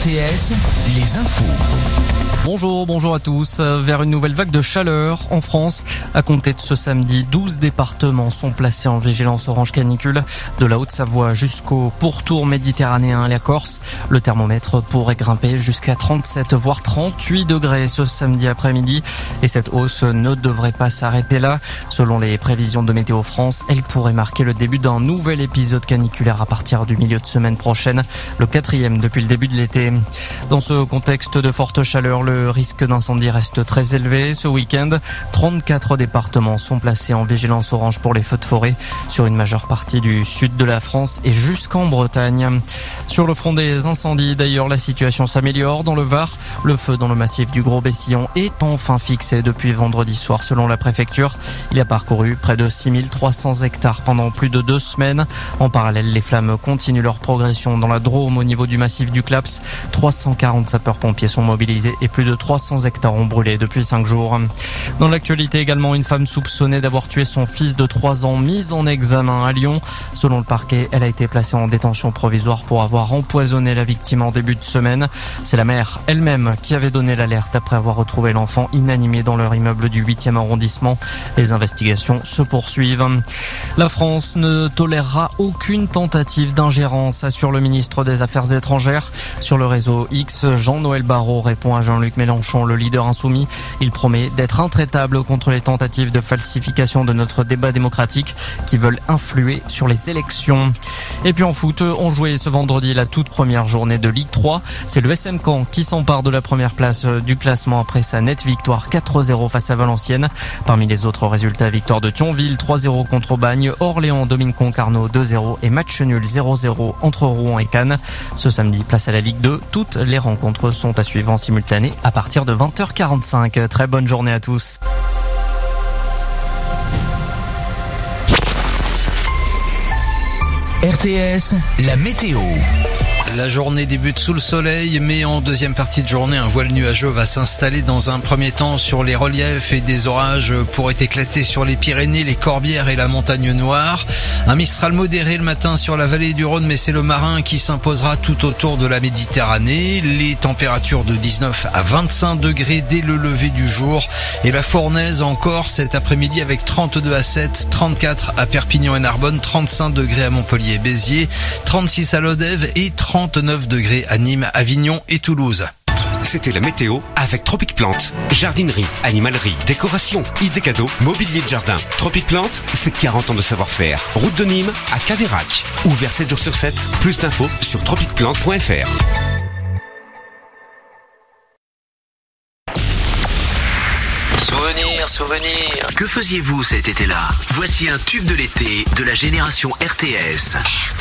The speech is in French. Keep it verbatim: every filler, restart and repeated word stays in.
T S, les infos. Bonjour, bonjour à tous. Vers une nouvelle vague de chaleur en France. À compter de ce samedi, douze départements sont placés en vigilance orange canicule. De la Haute-Savoie jusqu'au pourtour méditerranéen et la Corse. Le thermomètre pourrait grimper jusqu'à trente-sept voire trente-huit degrés ce samedi après-midi. Et cette hausse ne devrait pas s'arrêter là. Selon les prévisions de Météo France, elle pourrait marquer le début d'un nouvel épisode caniculaire à partir du milieu de semaine prochaine. Le quatrième depuis le début de l'été. Dans ce contexte de forte chaleur, le Le risque d'incendie reste très élevé. Ce week-end, trente-quatre départements sont placés en vigilance orange pour les feux de forêt sur une majeure partie du sud de la France et jusqu'en Bretagne. Sur le front des incendies, d'ailleurs, la situation s'améliore dans le Var. Le feu dans le massif du Gros-Bessillon est enfin fixé depuis vendredi soir selon la préfecture. Il a parcouru près de six mille trois cents hectares pendant plus de deux semaines. En parallèle, les flammes continuent leur progression dans la Drôme au niveau du massif du Claps. trois cent quarante sapeurs-pompiers sont mobilisés et plus de trois cents hectares ont brûlé depuis cinq jours. Dans l'actualité également, une femme soupçonnée d'avoir tué son fils de trois ans mise en examen à Lyon. Selon le parquet, elle a été placée en détention provisoire pour avoir empoisonné la victime en début de semaine. C'est la mère elle-même qui avait donné l'alerte après avoir retrouvé l'enfant inanimé dans leur immeuble du huitième arrondissement. Les investigations se poursuivent. La France ne tolérera aucune tentative d'ingérence, assure le ministre des Affaires étrangères. Sur le réseau X, Jean-Noël Barrot répond à Jean-Luc Mélenchon, le leader insoumis. Il promet d'être intraitable contre les tentatives de falsification de notre débat démocratique qui veulent influer sur les élections. Et puis en foot, on jouait ce vendredi la toute première journée de Ligue trois. C'est le S M Caen qui s'empare de la première place du classement après sa nette victoire quatre zéro face à Valenciennes. Parmi les autres résultats, victoire de Thionville trois zéro contre Aubagne, Orléans domine Concarneau deux zéro et match nul zéro zéro entre Rouen et Cannes. Ce samedi, place à la Ligue deux. Toutes les rencontres sont à suivre en simultané à partir de vingt heures quarante-cinq. Très bonne journée à tous. R T S, la météo. La journée débute sous le soleil, mais en deuxième partie de journée, un voile nuageux va s'installer dans un premier temps sur les reliefs et des orages pourraient éclater sur les Pyrénées, les Corbières et la Montagne Noire. Un Mistral modéré le matin sur la vallée du Rhône, mais c'est le marin qui s'imposera tout autour de la Méditerranée. Les températures de dix-neuf à vingt-cinq degrés dès le lever du jour. Et la fournaise encore cet après-midi avec trente-deux à Sète, trente-quatre à Perpignan et Narbonne, trente-cinq degrés à Montpellier et Béziers, trente-six à Lodève et trente-neuf degrés à Nîmes, Avignon et Toulouse. C'était la météo avec Tropic Plante. Jardinerie, animalerie, décoration, idées cadeaux, mobilier de jardin. Tropic Plante, c'est quarante ans de savoir-faire. Route de Nîmes à Caveyrac. Ouvert sept jours sur sept. Plus d'infos sur tropic plante point f r. Souvenirs, souvenirs. Que faisiez-vous cet été-là? Voici un tube de l'été de la génération R T S. R T S.